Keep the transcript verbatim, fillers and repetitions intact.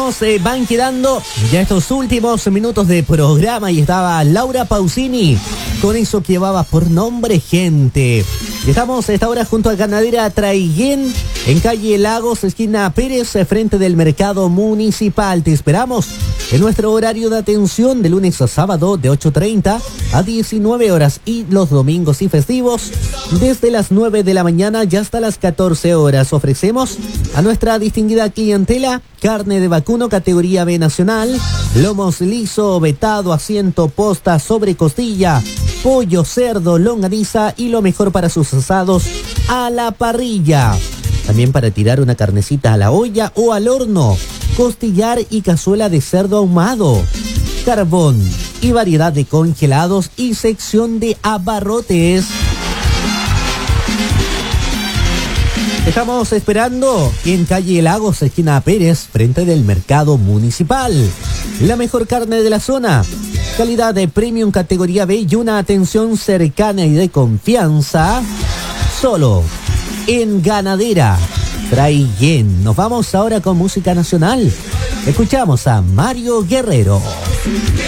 nos eh, van quedando ya estos últimos minutos de programa y estaba Laura Pausini con eso que llevaba por nombre Gente. Y estamos a esta hora junto a Ganadera Traiguén en calle Lagos, esquina Pérez, frente del mercado municipal. Te esperamos en nuestro horario de atención de lunes a sábado de ocho treinta a diecinueve horas y los domingos y festivos desde las nueve de la mañana y hasta las catorce horas. Ofrecemos a nuestra distinguida clientela carne de vacuno categoría B nacional, lomos liso, vetado, asiento, posta, sobre costilla, pollo, cerdo, longaniza y lo mejor para sus asados a la parrilla. También para tirar una carnecita a la olla o al horno, costillar y cazuela de cerdo ahumado, carbón y variedad de congelados y sección de abarrotes. Estamos esperando en calle Lagos, esquina Pérez, frente del mercado municipal. La mejor carne de la zona, calidad de premium categoría B y una atención cercana y de confianza, solo en Ganadera Traiguén. Nos vamos ahora con música nacional. Escuchamos a Mario Guerrero.